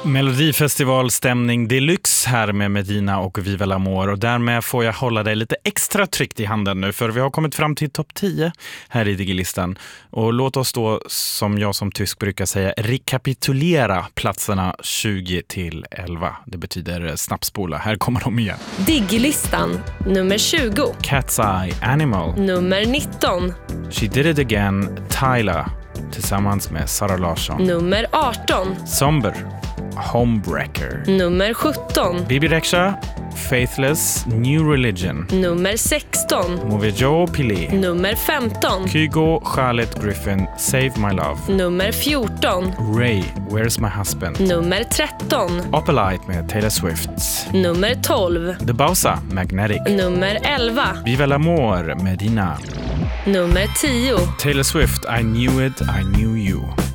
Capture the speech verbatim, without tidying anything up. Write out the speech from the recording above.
Melodifestivalstämning deluxe här med Medina och Viva l'Amour, och därmed får jag hålla dig lite extra tryckt i handen nu, för vi har kommit fram till topp tio här i Digilistan. Och låt oss då, som jag som tysk brukar säga, rekapitulera platserna tjugo till elva. Det betyder snabbspola. Här kommer de igen. Digilistan nummer tjugo. Cat's Eye, Animal. Nummer nitton. She Did It Again, Tyla, tillsammans med Sara Larsson. Nummer arton. Somber, Homebreaker. Nummer sjutton. Bibi Rexha, Faithless, New Religion. Nummer sexton. Movie Joe Pili. Nummer femton. Kygo, Charlotte Griffin, Save My Love. Nummer fjorton. Ray, Where's My Husband. Nummer tretton. Opalite med Taylor Swift. Nummer tolv. The Bausa, Magnetic. Nummer elva. Viva l'Amour, Medina. Nummer tio. Taylor Swift, I Knew It, I Knew You.